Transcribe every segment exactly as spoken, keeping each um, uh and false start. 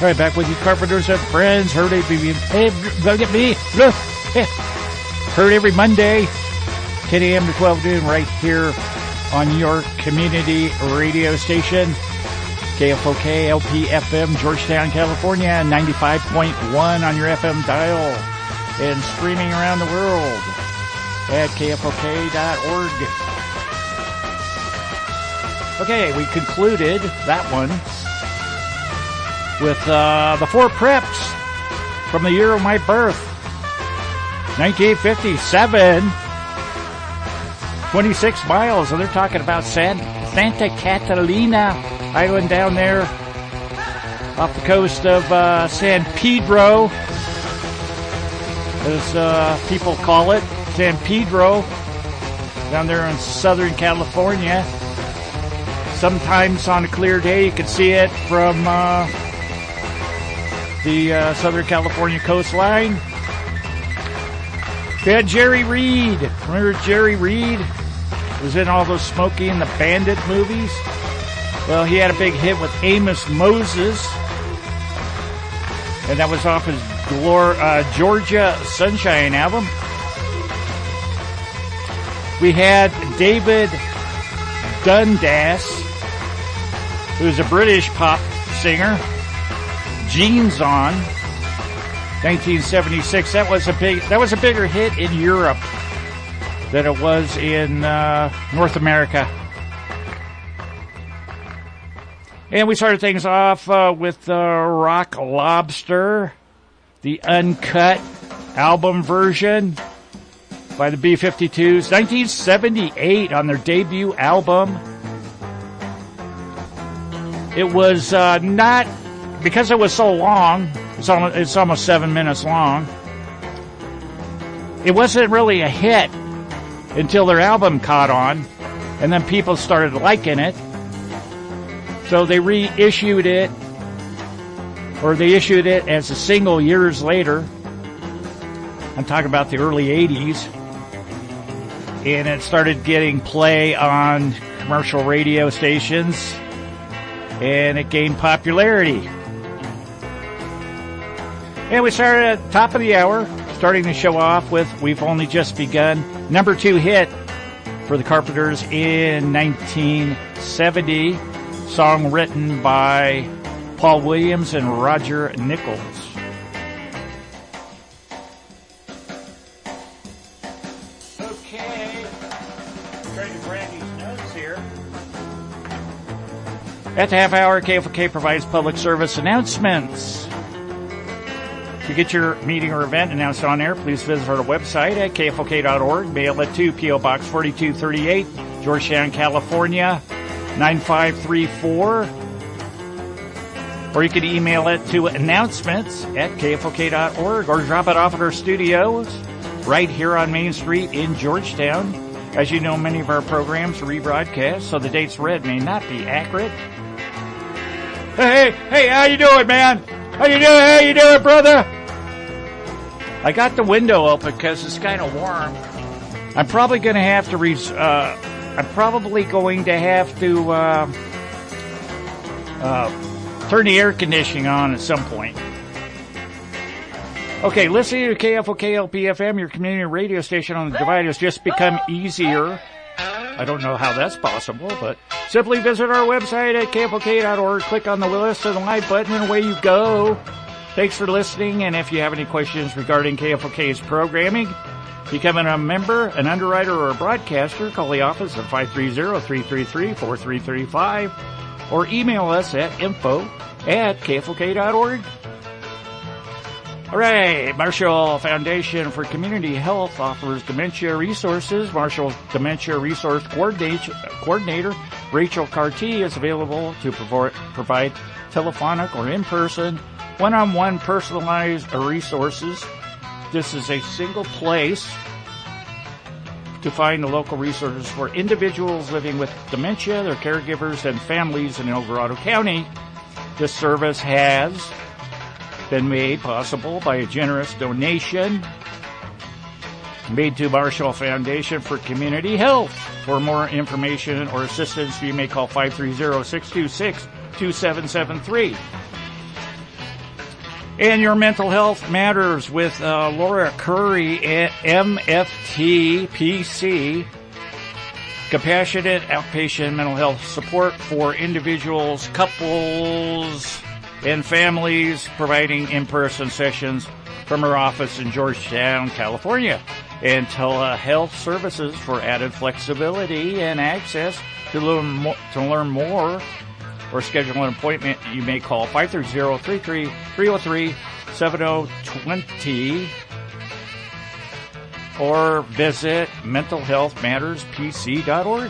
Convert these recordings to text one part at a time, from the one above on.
right, back with you, Carpenters and Friends. Heard every, hey, look at me. Look. Heard every Monday, ten a.m. to twelve noon, right here on your community radio station, K F O K L P F M, Georgetown, California, ninety-five point one on your F M dial, and streaming around the world at K F O K dot org. Okay, we concluded that one with uh, the Four Preps from the year of my birth, nineteen fifty-seven, twenty-six miles, and they're talking about San, Santa Catalina Island down there off the coast of uh, San Pedro, as uh, people call it, San Pedro, down there in Southern California. Sometimes on a clear day you can see it from uh, the uh, Southern California coastline. We had Jerry Reed. Remember Jerry Reed? He was in all those Smokey and the Bandit movies. Well, he had a big hit with Amos Moses, and that was off his Glor- uh, Georgia Sunshine album. We had David Dundas, who's a British pop singer. Jeans On, nineteen seventy-six. That was a big. That was a bigger hit in Europe than it was in uh, North America. And we started things off uh, with uh, Rock Lobster, the uncut album version by the B fifty-twos, nineteen seventy-eight on their debut album. It was uh, not, because it was so long, it's almost, it's almost seven minutes long, it wasn't really a hit until their album caught on, and then people started liking it. So they reissued it, or they issued it as a single years later. I'm talking about the early eighties. And it started getting play on commercial radio stations, and it gained popularity. And we started at the top of the hour, starting the show off with We've Only Just Begun, number two hit for the Carpenters in nineteen seventy, song written by Paul Williams and Roger Nichols. Okay, trying to grab these notes here. At the half hour, K F O K provides public service announcements. To get your meeting or event announced on air, please visit our website at K F O K dot org. Mail it to P O Box forty-two thirty-eight, Georgetown, California, nine five three four. Or you can email it to announcements at K F O K dot org, or drop it off at our studios right here on Main Street in Georgetown. As you know, many of our programs are rebroadcast, so the dates read may not be accurate. Hey, hey, how you doing, man? How you doing? How you doing, brother? I got the window open because it's kind of warm. I'm probably going to have to re- uh, I'm probably going to have to uh, uh, turn the air conditioning on at some point. Okay, listening to K F O K L P F M, your community radio station on the Divide, has just become easier. I don't know how that's possible, but simply visit our website at K F O K dot org, click on the list of the live button, and away you go. Thanks for listening, and if you have any questions regarding K F O K's programming, becoming a member, an underwriter, or a broadcaster, call the office at five three zero, three three three, four three three five, or email us at info at K F O K dot org. All right, Marshall Foundation for Community Health offers dementia resources. Marshall Dementia Resource Coordinator Rachel Carty is available to provide telephonic or in-person, one-on-one personalized resources. This is a single place to find the local resources for individuals living with dementia, their caregivers, and families in El Dorado County. This service has been made possible by a generous donation made to Marshall Foundation for Community Health. For more information or assistance, you may call five three zero, six two six, two seven seven three. And your mental health matters with uh, Laura Curry at M F T P C, compassionate outpatient mental health support for individuals, couples, and families, providing in-person sessions from her office in Georgetown, California, and telehealth services for added flexibility and access. To learn more, to learn more or schedule an appointment, you may call five three zero, three three three zero three, seven zero two zero or visit mental health matters p c dot org.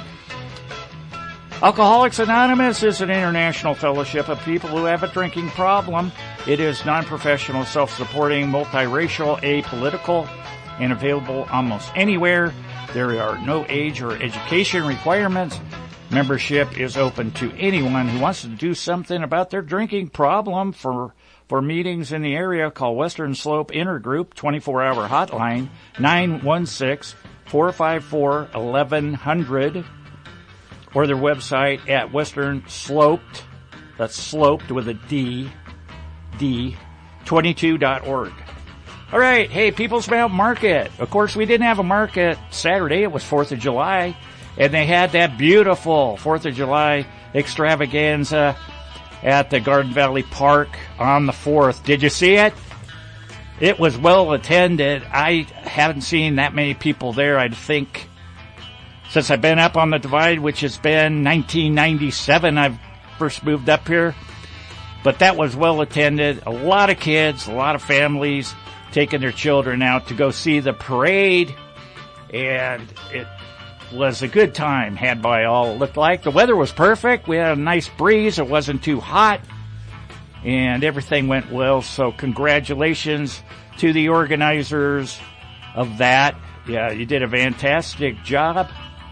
Alcoholics Anonymous is an international fellowship of people who have a drinking problem. It is non-professional, self-supporting, multiracial, apolitical, and available almost anywhere. There are no age or education requirements. Membership is open to anyone who wants to do something about their drinking problem. For for meetings in the area, call Western Slope Intergroup twenty-four hour hotline nine one six, four five four, eleven hundred or their website at Western Sloped, that's sloped with a D, D, twenty-two dot org. All right, hey, People's Mountain Market. Of course, we didn't have a market Saturday. It was fourth of July. And they had that beautiful fourth of July extravaganza at the Garden Valley Park on the fourth. Did you see it? It was well attended. I haven't seen that many people there, I think, since I've been up on the Divide, which has been nineteen ninety-seven. I've first moved up here. But that was well attended. A lot of kids, a lot of families taking their children out to go see the parade. And it was a good time had by all, it looked like. The weather was perfect. We had a nice breeze. It wasn't too hot. And everything went well. So congratulations to the organizers of that. Yeah, you did a fantastic job.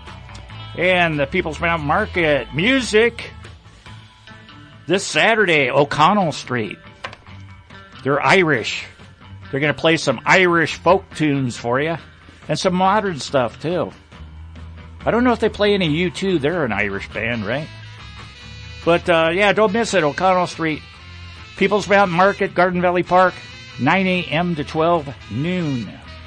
And the People's Mountain Market music this Saturday, O'Connell Street. They're Irish. They're going to play some Irish folk tunes for you. And some modern stuff, too. I don't know if they play any U two. They're an Irish band, right? But, uh, yeah, don't miss it. O'Connell Street. People's Mountain Market, Garden Valley Park, nine a.m. to twelve noon.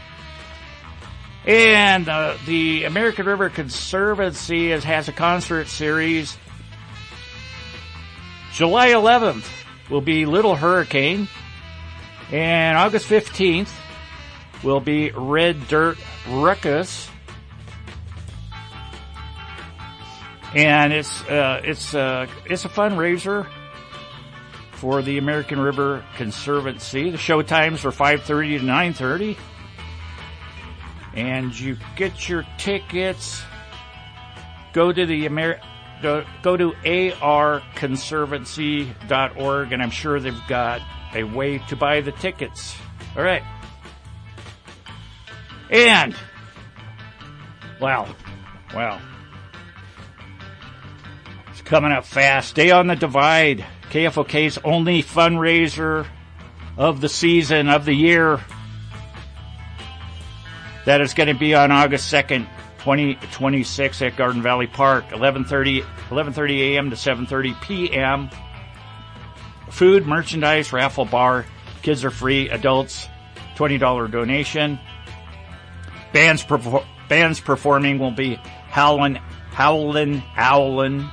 And uh, the American River Conservancy has, has a concert series. July eleventh will be Little Hurricane. And August fifteenth will be Red Dirt Ruckus. And it's uh, it's uh, it's a fundraiser for the American River Conservancy. The show times are five thirty to nine thirty, and you get your tickets. Go to the Amer- go to a r conservancy dot org, and I'm sure they've got a way to buy the tickets. All right, and wow, wow. Coming up fast. Day on the Divide. K F O K's only fundraiser of the season, of the year. That is going to be on August second, twenty twenty-six at Garden Valley Park, eleven thirty a.m. to seven thirty p.m. Food, merchandise, raffle bar. Kids are free. Adults, twenty dollars donation. Bands, perfor- bands performing will be Howlin', Howlin', Howlin'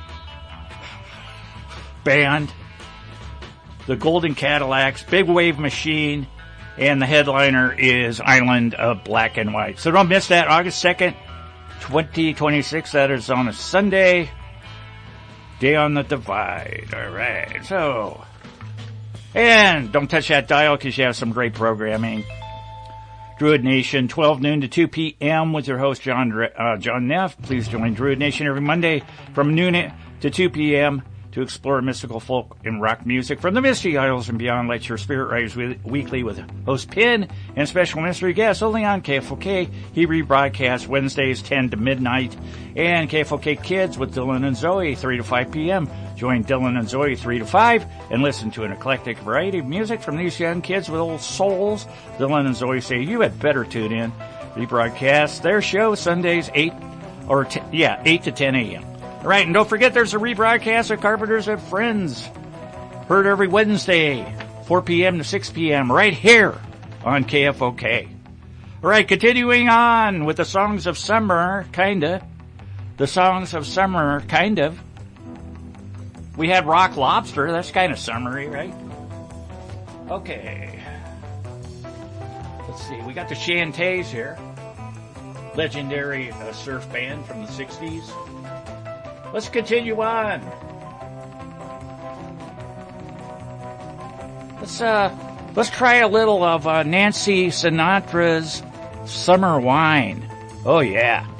Band, the Golden Cadillacs, Big Wave Machine, and the headliner is Island of Black and White. So don't miss that, August second, twenty twenty-six. That is on a Sunday. Day on the Divide. All right. So, and don't touch that dial because you have some great programming. Druid Nation, twelve noon to two p.m. with your host, John uh, John Neff. Please join Druid Nation every Monday from noon to two p.m. to explore mystical folk and rock music from the Misty Isles and beyond. Let your spirit rise with, weekly with host Pin and special mystery guests only on K F O K. He rebroadcasts Wednesdays ten to midnight. And K F O K Kids with Dylan and Zoe three to five p.m. Join Dylan and Zoe three to five and listen to an eclectic variety of music from these young kids with old souls. Dylan and Zoe say you had better tune in. Rebroadcast their show Sundays eight or t- yeah eight to ten a.m. All right, and don't forget there's a rebroadcast of Carpenters and Friends. Heard every Wednesday four p.m. to six p.m. right here on K F O K. All right, continuing on with the songs of summer, kinda. The songs of summer, kind of. We had Rock Lobster. That's kind of summery, right? Okay. Let's see. We got the Shantays here. Legendary uh, surf band from the sixties. Let's continue on. Let's uh, let's try a little of uh, Nancy Sinatra's Summer Wine. Oh yeah.